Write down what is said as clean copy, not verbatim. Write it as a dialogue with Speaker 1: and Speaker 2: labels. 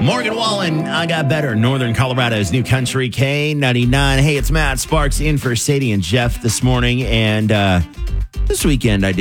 Speaker 1: Morgan Wallen, I Got Better, Northern Colorado's New Country K99. Hey, it's Matt Sparks in for Sadie and Jeff this morning. And this weekend I did